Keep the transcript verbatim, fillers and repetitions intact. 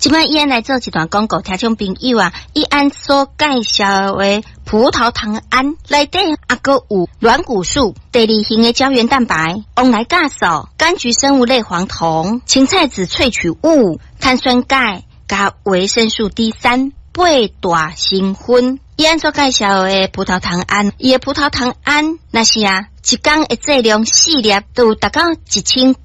即摆伊安来做一段广告，听众朋友啊，伊安所介绍的葡萄糖胺内底还佫有软骨素、第二型的胶原蛋白、翁来酵素、柑橘生物类黄酮、芹菜籽萃取物、碳酸钙加维生素 D 三、八大成分。伊安所介绍的葡萄糖胺，伊的葡萄糖胺那是啊，一天的剂量四粒都有达到一千